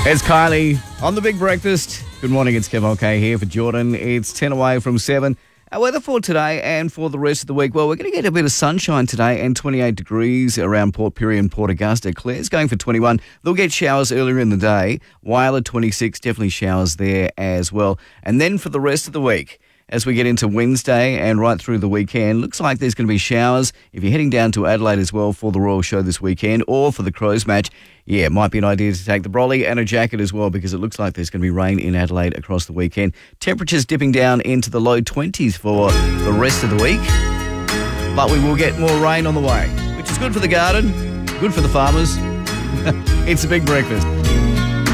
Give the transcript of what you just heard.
It's Kylie on The Big Breakfast. Good morning, it's Kev OK here for Jordan. It's 10 away from 7. Our weather for today and for the rest of the week, well, we're going to get a bit of sunshine today and 28 degrees around Port Pirie and Port Augusta. Clare's going for 21. They'll get showers earlier in the day. Whyalla 26, definitely showers there as well. And then for the rest of the week, as we get into Wednesday and right through the weekend, looks like there's going to be showers. If you're heading down to Adelaide as well for the Royal Show this weekend or for the Crows match, yeah, it might be an idea to take the brolly and a jacket as well because it looks like there's going to be rain in Adelaide across the weekend. Temperatures dipping down into the low 20s for the rest of the week. But we will get more rain on the way, which is good for the garden, good for the farmers. It's a big breakfast.